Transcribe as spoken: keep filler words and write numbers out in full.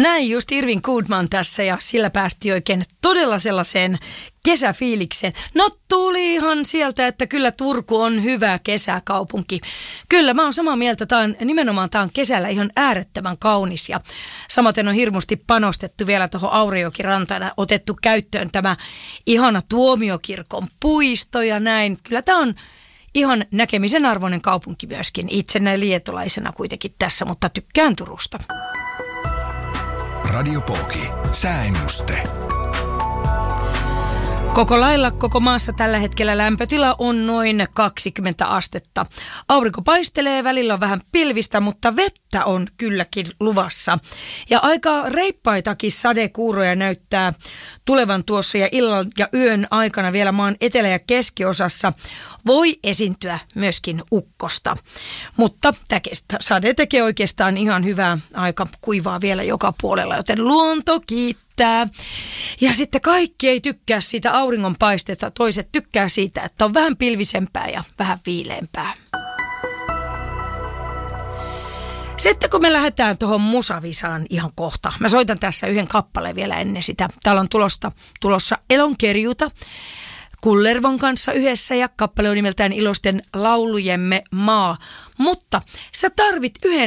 Näin just Irvin Goodman tässä ja sillä päästi oikein todella sellaiseen kesäfiilikseen. No tulihan sieltä, että kyllä Turku on hyvä kesäkaupunki. Kyllä mä oon samaa mieltä, tää on, nimenomaan tää on kesällä ihan äärettömän kaunis ja samaten on hirmusti panostettu vielä tuohon Aurajoki-rantaan, otettu käyttöön tämä ihana Tuomiokirkon puisto ja näin. Kyllä tää on ihan näkemisen arvoinen kaupunki myöskin, itse näin lietolaisena kuitenkin tässä, mutta tykkään Turusta. Radio Pooki. Sääennuste. Koko lailla koko maassa tällä hetkellä lämpötila on noin kaksikymmentä astetta. Aurinko paistelee, välillä on vähän pilvistä, mutta vettä on kylläkin luvassa. Ja aika reippaitakin sadekuuroja näyttää tulevan tuossa ja illan ja yön aikana vielä maan etelä- ja keskiosassa voi esiintyä myöskin ukkosta. Mutta sade tekee oikeastaan ihan hyvää, aika kuivaa vielä joka puolella, joten luonto kiittää. Ja sitten kaikki ei tykkää siitä auringonpaistetta, toiset tykkää siitä, että on vähän pilvisempää ja vähän viileämpää. Sitten kun me lähdetään tuohon musavisaan ihan kohta, mä soitan tässä yhden kappaleen vielä ennen sitä. Täällä on tulosta, tulossa Elonkerjuta Kullervon kanssa yhdessä ja kappale on nimeltään Iloisten laulujemme maa. Mutta sä tarvit yhden